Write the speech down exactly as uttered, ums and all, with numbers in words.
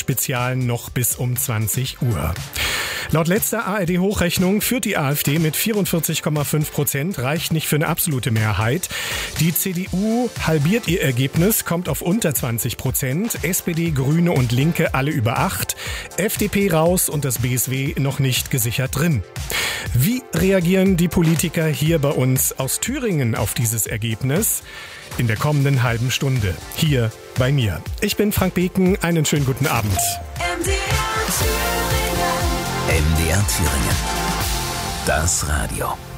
Spezial noch bis um zwanzig Uhr. Laut letzter A R D-Hochrechnung führt die AfD mit vierundvierzig Komma fünf Prozent, reicht nicht für eine absolute Mehrheit. Die C D U halbiert ihr Ergebnis, kommt auf unter zwanzig Prozent. S P D, Grüne und Linke alle über acht. F D P raus und das B S W noch nicht gesichert drin. Wie reagieren die Politiker hier bei uns aus Thüringen auf dieses Ergebnis? In der kommenden halben Stunde hier bei mir. Ich bin Frank Beken, einen schönen guten Abend. M D R Thüringen. M D R Thüringen. Das Radio.